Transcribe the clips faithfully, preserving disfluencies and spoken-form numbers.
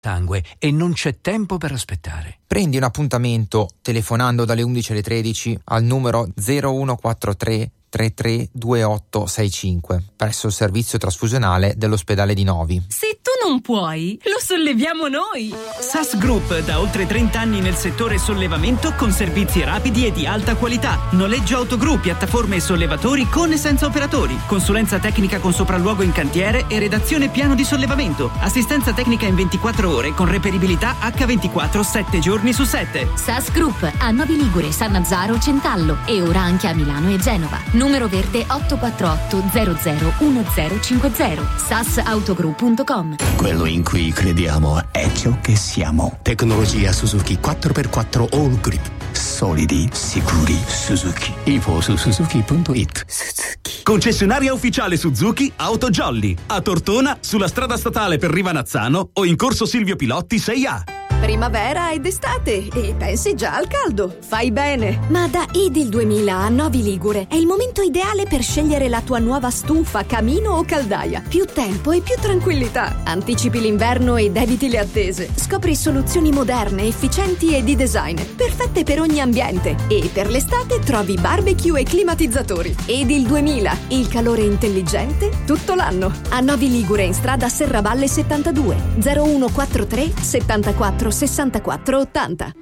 sangue e non c'è tempo per aspettare. Prendi un appuntamento telefonando dalle undici alle tredici al numero zero uno quattro tre tre tre due otto sei cinque presso il servizio trasfusionale dell'ospedale di Novi. Se tu non puoi, lo solleviamo noi. S A S Group, da oltre trenta anni nel settore sollevamento con servizi rapidi e di alta qualità. Noleggio autogru, piattaforme e sollevatori con e senza operatori. Consulenza tecnica con sopralluogo in cantiere e redazione piano di sollevamento. Assistenza tecnica in ventiquattro ore con reperibilità acca ventiquattro sette giorni su sette. S A S Group a Novi Ligure, Sannazzaro, Centallo e ora anche a Milano e Genova. Numero verde otto quattro otto zero zero uno zero cinque zero. sasautogroup punto com. Quello in cui crediamo è ciò che siamo. Tecnologia Suzuki quattro per quattro All Grip. Solidi, sicuri, Suzuki. Info su suzuki punto it. Suzuki. Concessionaria ufficiale Suzuki Auto Jolly. A Tortona, sulla strada statale per Rivanazzano o in corso Silvio Pilotti sei A. Primavera ed estate e pensi già al caldo. Fai bene. Ma da Edil duemila a Novi Ligure è il momento ideale per scegliere la tua nuova stufa, camino o caldaia. Più tempo e più tranquillità. Anticipi l'inverno ed eviti le attese. Scopri soluzioni moderne, efficienti e di design, perfette per ogni ambiente. E per l'estate trovi barbecue e climatizzatori. Edil duemila, il calore intelligente tutto l'anno. A Novi Ligure in strada Serravalle settantadue zero uno quattro tre settantaquattro sessantaquattro ottanta.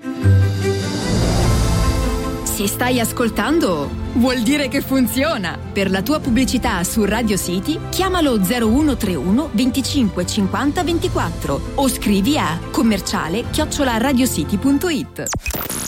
Se stai ascoltando, vuol dire che funziona. Per la tua pubblicità su Radio City, chiamalo zero uno tre uno venticinque cinquanta ventiquattro o scrivi a commerciale chiocciola radiocity punto it.